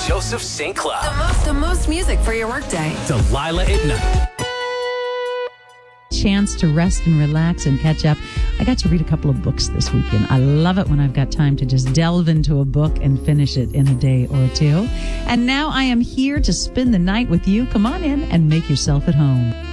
Joseph St. Cloud. The most music for your workday. Delilah at night. Chance to rest and relax and catch up. I got to read a couple of books this weekend. I love it when I've got time to just delve into a book and finish it in a day or two. And now I am here to spend the night with you. Come on in and make yourself at home.